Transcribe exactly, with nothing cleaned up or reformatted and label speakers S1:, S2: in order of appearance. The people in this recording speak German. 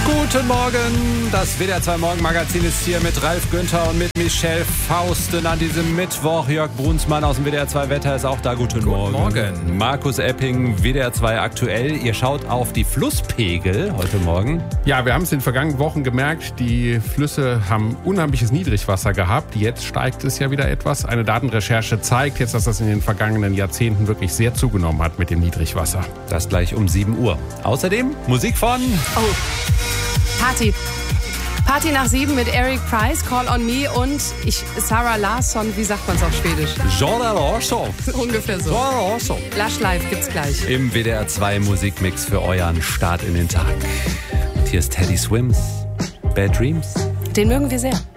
S1: Guten Morgen, das W D R zwei Morgenmagazin ist hier mit Ralf Günther und mit Michelle Fausten an diesem Mittwoch. Jörg Brunsmann aus dem W D R zwei Wetter ist auch da. Guten, Guten Morgen.
S2: Morgen.
S1: Markus Epping, W D R zwei aktuell. Ihr schaut auf die Flusspegel heute Morgen.
S2: Ja, wir haben es in den vergangenen Wochen gemerkt, die Flüsse haben unheimliches Niedrigwasser gehabt. Jetzt steigt es ja wieder etwas. Eine Datenrecherche zeigt jetzt, dass das in den vergangenen Jahrzehnten wirklich sehr zugenommen hat mit dem Niedrigwasser.
S1: Das gleich um sieben Uhr. Außerdem Musik von...
S3: Oh. Party. Party nach sieben mit Eric Price, Call on Me und ich, Sarah Larsson, wie sagt man es auf Schwedisch?
S1: Jean Larsson.
S3: Ungefähr so.
S1: Jean Larsson.
S3: Lush Live gibt's gleich.
S1: Im W D R zwei Musikmix für euren Start in den Tag. Und hier ist Teddy Swims, Bad Dreams.
S3: Den mögen wir sehr.